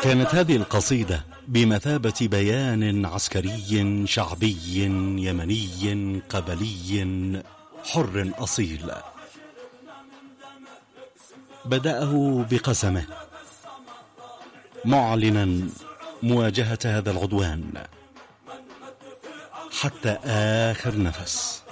كانت هذه القصيدة بمثابة بيان عسكري شعبي يمني قبلي حر أصيل، بدأه بقسمه معلنا مواجهة هذا العدوان حتى آخر نفس.